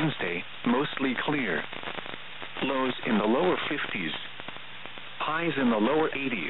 Wednesday, mostly clear. Lows in the lower 50s. Highs in the lower 80s.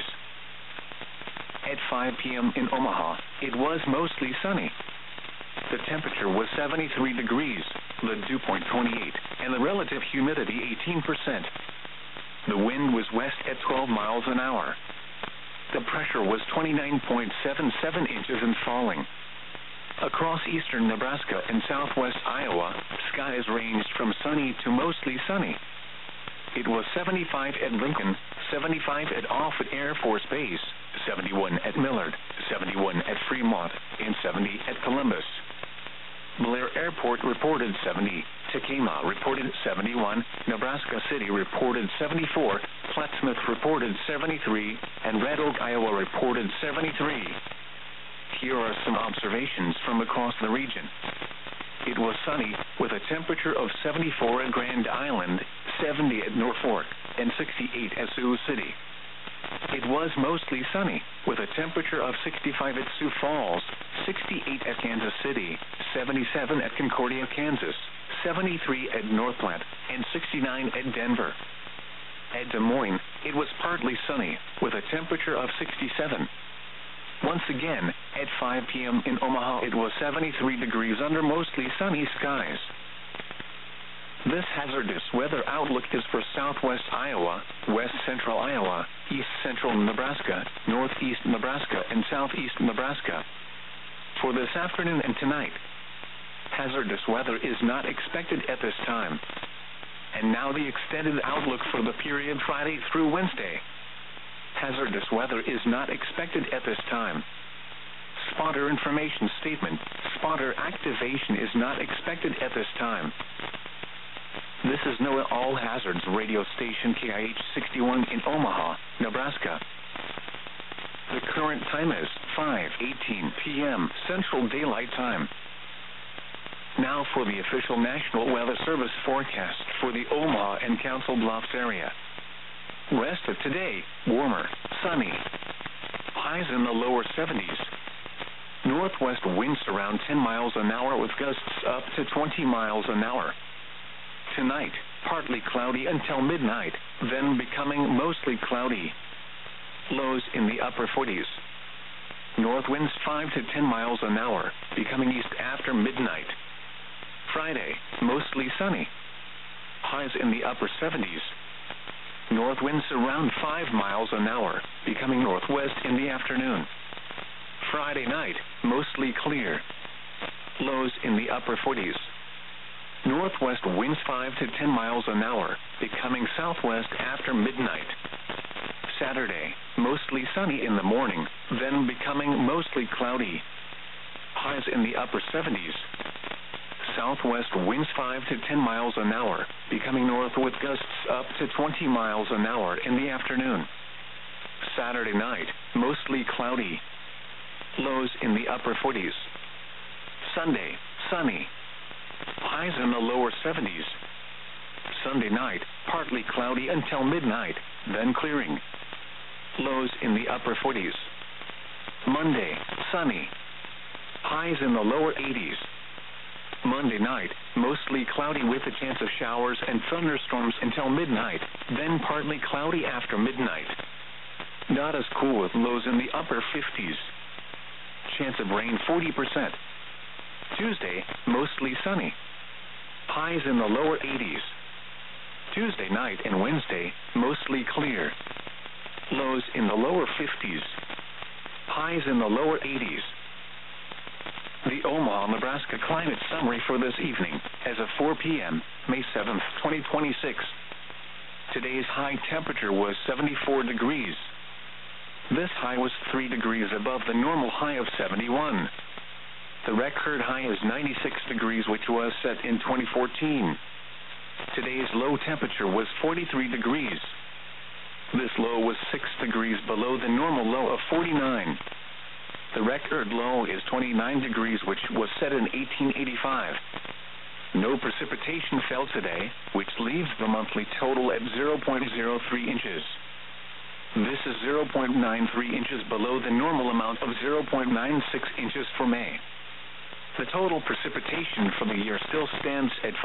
At 5 p.m. in Omaha, it was mostly sunny. The temperature was 73 degrees, the dew point 28, and the relative humidity 18%. The wind was west at 12 miles an hour. The pressure was 29.77 inches and falling. Across eastern Nebraska and southwest Iowa, skies ranged from sunny to mostly sunny. It was 75 at Lincoln, 75 at Offutt Air Force Base, 71 at Millard, 71 at Fremont, and 70 at Columbus. Blair Airport reported 70, Tacoma reported 71, Nebraska City reported 74, Plattsmouth reported 73, and Red Oak, Iowa reported 73. Here are some observations from across the region. It was sunny, with a temperature of 74 at Grand Island, 70 at Norfolk, and 68 at Sioux City. It was mostly sunny, with a temperature of 65 at Sioux Falls, 68 at Kansas City, 77 at Concordia, Kansas, 73 at North Platte, and 69 at Denver. At Des Moines, it was partly sunny, with a temperature of 67. Once again, at 5 p.m. in Omaha, it was 73 degrees under mostly sunny skies. This hazardous weather outlook is for southwest Iowa, west central Iowa, east central Nebraska, northeast Nebraska, and southeast Nebraska. For this afternoon and tonight, hazardous weather is not expected at this time. And now the extended outlook for the period Friday through Wednesday. Hazardous weather is not expected at this time. Spotter information statement. Spotter activation is not expected at this time. This is NOAA All Hazards radio station KIH 61 in Omaha, Nebraska. The current time is 5:18 p.m. Central Daylight Time. Now for the official National Weather Service forecast for the Omaha and Council Bluffs area. Rest of today, warmer, sunny. Highs in the lower 70s. Northwest winds around 10 miles an hour with gusts up to 20 miles an hour. Tonight, partly cloudy until midnight, then becoming mostly cloudy. Lows in the upper 40s. North winds 5 to 10 miles an hour, becoming east after midnight. Friday, mostly sunny. Highs in the upper 70s. North winds around 5 miles an hour, becoming northwest in the afternoon. Friday night, mostly clear. Lows in the upper 40s. Northwest winds 5 to 10 miles an hour, becoming southwest after midnight. Saturday, mostly sunny in the morning, then becoming mostly cloudy. Highs in the upper 70s. Southwest winds 5 to 10 miles an hour, becoming north with gusts up to 20 miles an hour in the afternoon. Saturday night, mostly cloudy. Lows in the upper 40s. Sunday, sunny. Highs in the lower 70s. Sunday night, partly cloudy until midnight, then clearing. Lows in the upper 40s. Monday, sunny. Highs in the lower 80s. Monday night, mostly cloudy with a chance of showers and thunderstorms until midnight, then partly cloudy after midnight. Not as cool with lows in the upper 50s. Chance of rain 40%. Tuesday, mostly sunny. Highs in the lower 80s. Tuesday night and Wednesday, mostly clear. Lows in the lower 50s. Highs in the lower 80s. The Omaha, Nebraska climate summary for this evening, as of 4 p.m., May 7th, 2026. Today's high temperature was 74 degrees. This high was 3 degrees above the normal high of 71. The record high is 96 degrees, which was set in 2014. Today's low temperature was 43 degrees. This low was 6 degrees below the normal low of 49. The record low is 29 degrees, which was set in 1885. No precipitation fell today, which leaves the monthly total at 0.03 inches. This is 0.93 inches below the normal amount of 0.96 inches for May. The total precipitation for the year still stands at